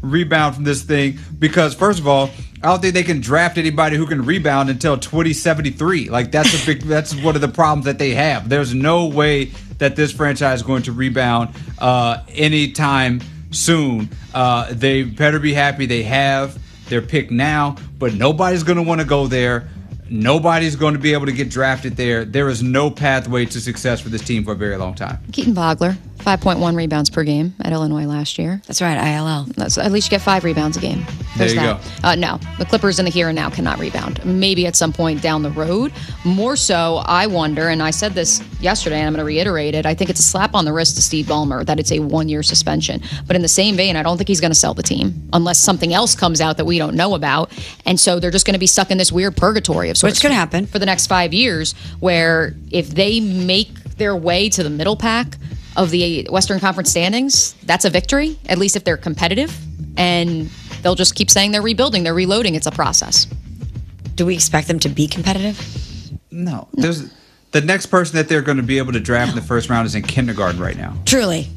rebound from this thing because, first of all, I don't think they can draft anybody who can rebound until 2073. Like, that's one of the problems that they have. There's no way that this franchise is going to rebound anytime soon. They better be happy they have their pick now, but nobody's going to want to go there. Nobody's going to be able to get drafted there. There is no pathway to success for this team for a very long time. Keaton Vogler, 5.1 rebounds per game at Illinois last year. That's right, ILL. At least you get 5 rebounds a game. There you go. No, the Clippers in the here and now cannot rebound. Maybe at some point down the road. More so, I wonder, and I said this yesterday, and I'm going to reiterate it, I think it's a slap on the wrist to Steve Ballmer that it's a 1-year suspension. But in the same vein, I don't think he's going to sell the team unless something else comes out that we don't know about. And so they're just going to be stuck in this weird purgatory of sorts. Which could happen. For the next 5 years, where if they make their way to the middle pack of the Western Conference standings, that's a victory, at least if they're competitive. And they'll just keep saying they're rebuilding, they're reloading. It's a process. Do we expect them to be competitive? No. There's the next person that they're going to be able to draft in the first round is in kindergarten right now. Truly.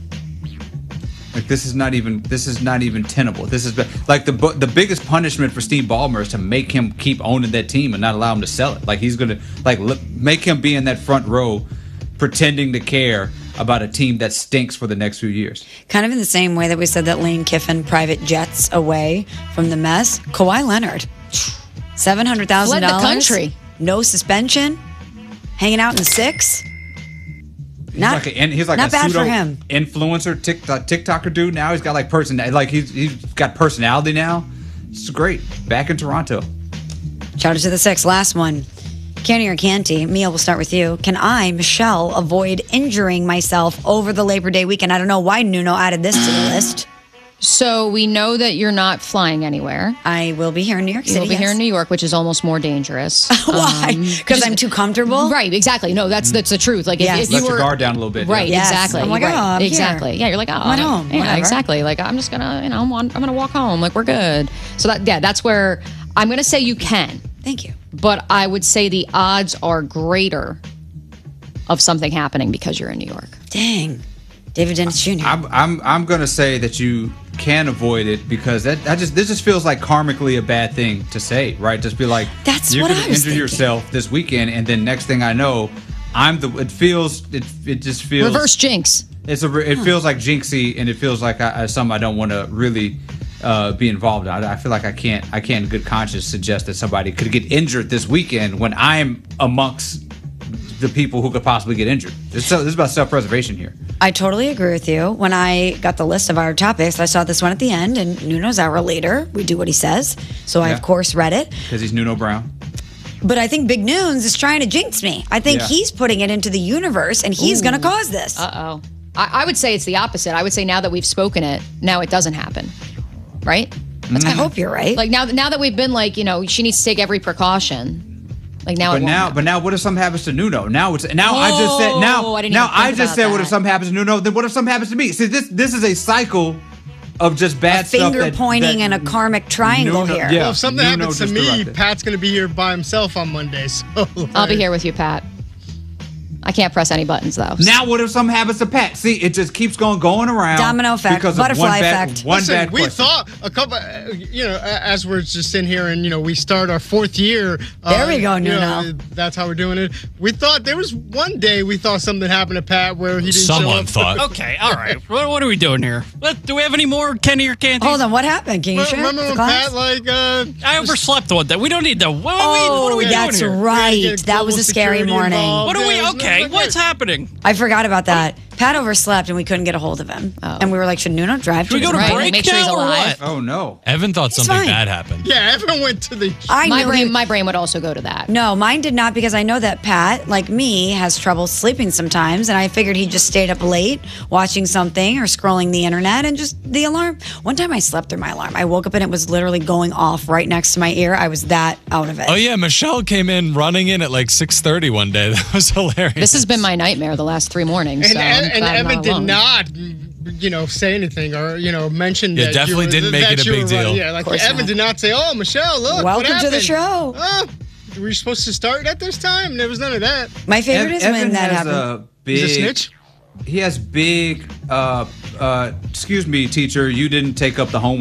Like, this is not even tenable. This is like the biggest punishment for Steve Ballmer is to make him keep owning that team and not allow him to sell it. Like, he's going to make him be in that front row pretending to care about a team that stinks for the next few years. Kind of in the same way that we said that Lane Kiffin private jets away from the mess. Kawhi Leonard, $700,000. Fled the country. No suspension. Hanging out in 6. He's like not a bad pseudo for him. Influencer TikToker dude. Now he's got like he's got personality now. It's great. Back in Toronto. Shout out to the 6. Last one. Candy or Canty, Mia, we'll start with you. Can I, Michelle, avoid injuring myself over the Labor Day weekend? I don't know why Nuno added this to the list. So we know that you're not flying anywhere. I will be here in New York City. You'll be here in New York, which is almost more dangerous. Why? Because I'm too comfortable? Right, exactly. No, that's the truth. Like, Yes. if you Let your were guard down a little bit. right, Yeah. Yes. exactly. I'm like, right. oh, I'm exactly. here. Yeah, you're like, oh, I'm at home. Yeah, Whatever. exactly. Like, I'm just gonna, I'm gonna walk home. Like, we're good. So that's where I'm gonna say you can, Thank you. but I would say the odds are greater of something happening because you're in New York. Dang. David Dennis Jr. I'm gonna say that you can avoid it because this just feels like karmically a bad thing to say, right? Just be like, That's you're what gonna I was injure thinking. yourself this weekend, and then next thing I know, it just feels Reverse jinx. It feels like jinxy, and it feels like something I don't want to really be involved in. I feel like I can't in good conscience suggest that somebody could get injured this weekend when I'm amongst the people who could possibly get injured. This is about self-preservation here. I totally agree with you. When I got the list of our topics, I saw this one at the end, and Nuno's our leader. We do what he says. So I, of course, read it. Because he's Nuno Brown. But I think Big Noons is trying to jinx me. I think he's putting it into the universe, and he's going to cause this. Uh-oh. I would say it's the opposite. I would say now that we've spoken it, now it doesn't happen. Right? I hope you're right. Like, now that we've been like, she needs to take every precaution. Like, now it won't happen. But now, what if something happens to Nuno? I just said, what if something happens to Nuno? Then what if something happens to me? See, this is a cycle of just bad stuff. Finger pointing and a karmic triangle Nuno, here. Yeah, Well, if something Nuno happens to just me, directed. Pat's going to be here by himself on Monday. So I'll be here with you, Pat. I can't press any buttons, though. Now, what if something happens to Pat? See, it just keeps going around. Domino effect, because of butterfly one bad, effect. One Listen, bad we question. thought a couple, as we're just in here and, we start our 4th year. There we go, Nuno. That's how we're doing it. We thought there was one day we thought something happened to Pat where he didn't show Someone up. thought. Okay, all right. What are we doing here? Do we have any more Kenny or Candy? Hold on, what happened? Can you share Remember the when class? Pat, I overslept one day. We don't need to. What Oh, are we that's doing here? right. Get That was global a scary security morning. involved. What are we? Yeah, it's Okay, not what's good. happening? I forgot about that. Pat overslept and we couldn't get a hold of him. Oh. And we were like, should Nuno drive Should we go to Right, break make sure he's now or alive. what? Oh no. Evan thought something fine. bad happened. Yeah, everyone went to the. I My knew he- brain would also go to that. No, mine did not because I know that Pat, like me, has trouble sleeping sometimes. And I figured he just stayed up late watching something or scrolling the internet and just the alarm. One time I slept through my alarm. I woke up and it was literally going off right next to my ear. I was that out of it. Oh yeah, Michelle came in running in at like 6:30 one day. That was hilarious. This has been my nightmare the last 3 mornings. And, so and, I'm and glad I'm Evan not did alone. not, say anything or, mention Yeah, that. definitely didn't make it a big deal. Yeah, like course Evan not. did not say, oh, Michelle, look. Welcome what to the happened? show. Oh, were you supposed to start at this time? There was none of that. My favorite is Evan when that has happened. a big. He's a snitch? He has big. Excuse me, teacher. You didn't take up the homework.